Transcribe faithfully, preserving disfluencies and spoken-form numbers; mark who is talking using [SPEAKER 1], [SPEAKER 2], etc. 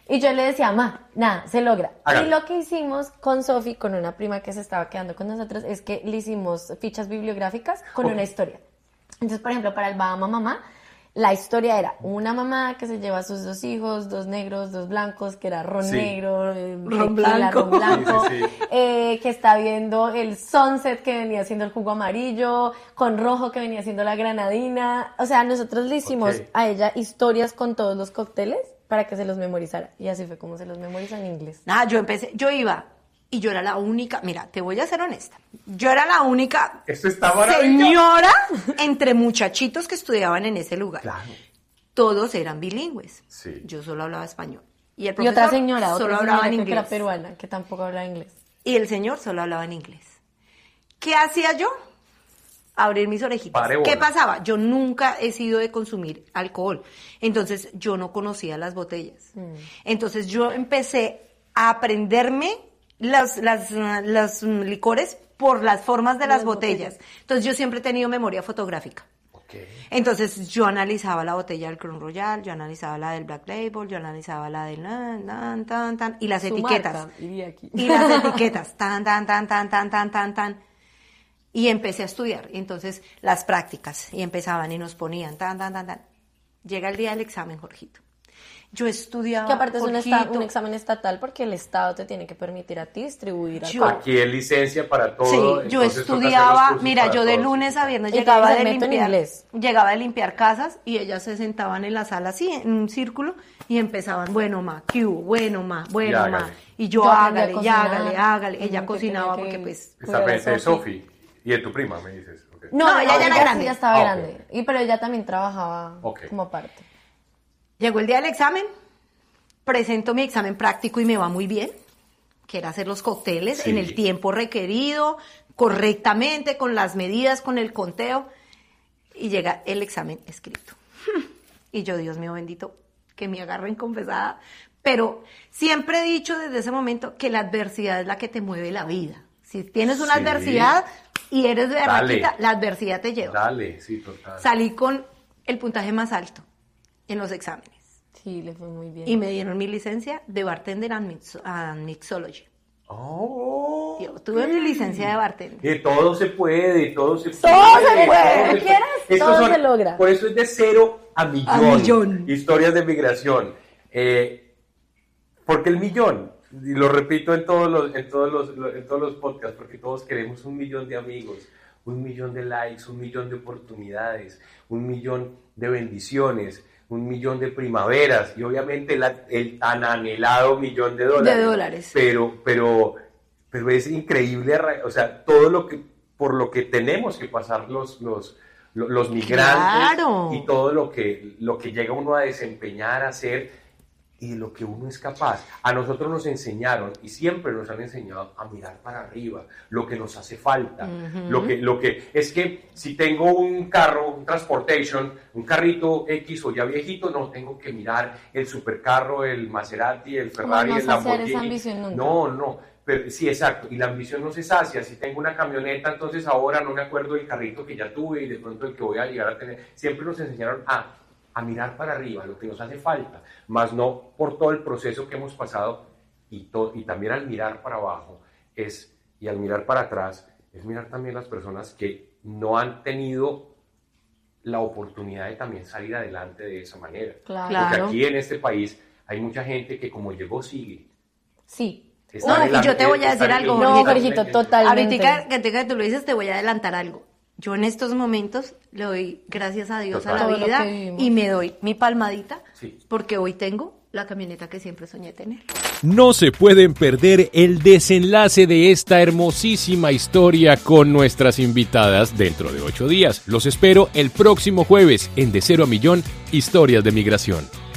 [SPEAKER 1] Y yo le decía, ma, nada, se logra.
[SPEAKER 2] Hágale.
[SPEAKER 1] Y lo que hicimos con Sofi, con una prima que se estaba quedando con nosotros, es que le hicimos fichas bibliográficas con
[SPEAKER 2] Ok.
[SPEAKER 1] una historia. Entonces, por ejemplo, para el Bahama Mamá, la historia era una mamá que se lleva a sus dos hijos, dos negros, dos blancos, que era ron
[SPEAKER 2] Sí.
[SPEAKER 1] negro, eh,
[SPEAKER 3] Ron
[SPEAKER 1] tequila,
[SPEAKER 3] blanco.
[SPEAKER 1] ron blanco,
[SPEAKER 2] Sí, sí, sí.
[SPEAKER 1] eh, que está viendo el sunset que venía siendo el jugo amarillo, con rojo que venía siendo la granadina. O sea, nosotros le hicimos
[SPEAKER 2] Ok.
[SPEAKER 1] a ella historias con todos los cócteles para que se los memorizara. Y así fue como se los memorizó en inglés.
[SPEAKER 3] Nada, yo empecé, yo iba y yo era la única, mira, te voy a ser honesta, yo era la única
[SPEAKER 2] Esto está maravilloso.
[SPEAKER 3] señora entre muchachitos que estudiaban en ese lugar.
[SPEAKER 2] Claro.
[SPEAKER 3] Todos eran bilingües.
[SPEAKER 2] Sí.
[SPEAKER 3] Yo solo hablaba español. Y el
[SPEAKER 1] Y
[SPEAKER 3] profesor
[SPEAKER 1] otra señora,
[SPEAKER 3] solo
[SPEAKER 1] otra
[SPEAKER 3] hablaba
[SPEAKER 1] señora
[SPEAKER 3] en
[SPEAKER 1] creo que
[SPEAKER 3] inglés.
[SPEAKER 1] era peruana, que tampoco hablaba inglés.
[SPEAKER 3] Y el señor solo hablaba en inglés. ¿Qué hacía yo? Abrir mis orejitas.
[SPEAKER 2] Pare bola.
[SPEAKER 3] ¿Qué pasaba? Yo nunca he sido de consumir alcohol. Entonces yo no conocía las botellas. Entonces yo empecé a aprenderme las, las, las licores por las formas de las,
[SPEAKER 1] Las
[SPEAKER 3] botellas.
[SPEAKER 1] botellas.
[SPEAKER 3] Entonces yo siempre he tenido memoria fotográfica.
[SPEAKER 2] Ok.
[SPEAKER 3] Entonces yo analizaba la botella del Crown Royal, yo analizaba la del Black Label, yo analizaba la del tan, tan, tan, tan, y las
[SPEAKER 1] Su
[SPEAKER 3] etiquetas.
[SPEAKER 1] marca, iría aquí.
[SPEAKER 3] Y las etiquetas, tan, tan, tan, tan, tan, tan, tan, tan. Y empecé a estudiar. Y entonces las prácticas, y empezaban y nos ponían, tan, tan, tan, tan. Llega el día del examen, Jorgito. Yo estudiaba,
[SPEAKER 1] Que aparte es un, esta-
[SPEAKER 3] Jorgito.
[SPEAKER 1] un examen estatal porque el Estado te tiene que permitir a ti distribuir a
[SPEAKER 3] Yo-
[SPEAKER 1] todo.
[SPEAKER 2] Aquí es licencia para todo.
[SPEAKER 3] Sí, yo
[SPEAKER 2] entonces toca hacer los
[SPEAKER 3] estudiaba,
[SPEAKER 2] cursos
[SPEAKER 3] mira,
[SPEAKER 2] para
[SPEAKER 3] yo de
[SPEAKER 2] todos.
[SPEAKER 3] lunes a viernes
[SPEAKER 1] Y
[SPEAKER 3] llegaba
[SPEAKER 1] te
[SPEAKER 3] de
[SPEAKER 1] meto en
[SPEAKER 3] limpiar,
[SPEAKER 1] inglés.
[SPEAKER 3] llegaba de limpiar casas y ellas se sentaban en la sala así, en un círculo, y empezaban, bueno, ma, ¿qué hubo? Bueno, ma, bueno,
[SPEAKER 2] Y
[SPEAKER 3] ma.
[SPEAKER 2] hágale.
[SPEAKER 3] Y yo,
[SPEAKER 1] Yo aprendí a
[SPEAKER 3] hágale, y
[SPEAKER 1] cocinar.
[SPEAKER 3] hágale, hágale.
[SPEAKER 1] Ujú,
[SPEAKER 3] Ella
[SPEAKER 1] que
[SPEAKER 3] cocinaba
[SPEAKER 1] tenía que-
[SPEAKER 3] porque pues...
[SPEAKER 2] Esta
[SPEAKER 1] Cuidar a
[SPEAKER 2] frente de
[SPEAKER 1] Sofi.
[SPEAKER 2] Sofi y de tu prima, me dices. ok.
[SPEAKER 1] No,
[SPEAKER 3] No, ella ya era
[SPEAKER 1] sí
[SPEAKER 3] grande.
[SPEAKER 1] ya estaba
[SPEAKER 2] Ah, ok.
[SPEAKER 1] grande. Y pero ella también trabajaba
[SPEAKER 2] Ok.
[SPEAKER 1] como aparte.
[SPEAKER 3] Llegó el día del examen, presento mi examen práctico y me va muy bien, que era hacer los cócteles
[SPEAKER 2] Sí.
[SPEAKER 3] en el tiempo requerido, correctamente, con las medidas, con el conteo, y llega el examen escrito. Y yo, Dios mío bendito, que me agarren confesada, pero siempre he dicho desde ese momento que la adversidad es la que te mueve la vida. Si tienes una
[SPEAKER 2] Sí.
[SPEAKER 3] adversidad y eres de
[SPEAKER 2] Dale.
[SPEAKER 3] berraquita, la adversidad te lleva.
[SPEAKER 2] Dale, sí, total.
[SPEAKER 3] Salí con el puntaje más alto en los exámenes.
[SPEAKER 1] Sí, le fue muy bien.
[SPEAKER 3] Y me dieron mi licencia de bartender and, mix- and mixology.
[SPEAKER 2] Oh,
[SPEAKER 3] Yo tuve mi licencia de bartender.
[SPEAKER 2] Que todo se puede, todo se puede.
[SPEAKER 3] Todo se puede.
[SPEAKER 2] todo se
[SPEAKER 1] ¿Quieres?
[SPEAKER 2] Estos
[SPEAKER 1] Todo se logra.
[SPEAKER 2] Por eso es de cero a millón.
[SPEAKER 3] A millón.
[SPEAKER 2] Historias de migración. Eh, porque el millón, y lo repito en todos los, en todos los, en todos los podcasts, porque todos queremos un millón de amigos, un millón de likes, un millón de oportunidades, un millón de bendiciones, un millón de primaveras y obviamente la- el tan anhelado millón de dólares.
[SPEAKER 3] De dólares.
[SPEAKER 2] Pero, pero, pero es increíble, arra- o sea, todo lo que, por lo que tenemos que pasar los, los, lo- los migrantes
[SPEAKER 3] Claro.
[SPEAKER 2] y todo lo que, lo que llega uno a desempeñar, a hacer y de lo que uno es capaz. A nosotros nos enseñaron y siempre nos han enseñado a mirar para arriba, lo que nos hace falta, lo que, lo que es que si tengo un carro, un transportation, un carrito X o ya viejito, no tengo que mirar el supercarro, el Maserati, el Ferrari,
[SPEAKER 1] no
[SPEAKER 2] el
[SPEAKER 1] saciar
[SPEAKER 2] Lamborghini.
[SPEAKER 1] esa ambición nunca.
[SPEAKER 2] No, no, pero sí, exacto, y la ambición no se sacia. Si tengo una camioneta, entonces ahora no me acuerdo del carrito que ya tuve y de pronto el que voy a llegar a tener. Siempre nos enseñaron a a mirar para arriba, lo que nos hace falta, más no por todo el proceso que hemos pasado y, to- y también al mirar para abajo es, y al mirar para atrás, es mirar también las personas que no han tenido la oportunidad de también salir adelante de esa manera.
[SPEAKER 1] Claro.
[SPEAKER 3] Claro.
[SPEAKER 2] Porque aquí en este país hay mucha gente que como llegó sigue.
[SPEAKER 1] Sí.
[SPEAKER 2] Está
[SPEAKER 3] No,
[SPEAKER 2] en
[SPEAKER 3] y
[SPEAKER 2] el
[SPEAKER 3] yo te
[SPEAKER 2] ambiente-
[SPEAKER 3] voy a
[SPEAKER 2] está
[SPEAKER 3] decir
[SPEAKER 2] en el-
[SPEAKER 3] algo,
[SPEAKER 1] No,
[SPEAKER 3] Jorgito.
[SPEAKER 1] Jorgito, totalmente.
[SPEAKER 3] Ahorita que, que tú lo dices, te voy a adelantar algo. Yo en estos momentos le doy gracias a Dios
[SPEAKER 2] Total.
[SPEAKER 3] a la
[SPEAKER 1] Todo lo
[SPEAKER 3] vida
[SPEAKER 1] que vivimos.
[SPEAKER 3] y me doy mi palmadita
[SPEAKER 2] Sí.
[SPEAKER 3] porque hoy tengo la camioneta que siempre soñé tener.
[SPEAKER 4] No se pueden perder el desenlace de esta hermosísima historia con nuestras invitadas dentro de ocho días. Los espero el próximo jueves en De Cero a Millón, Historias de Migración.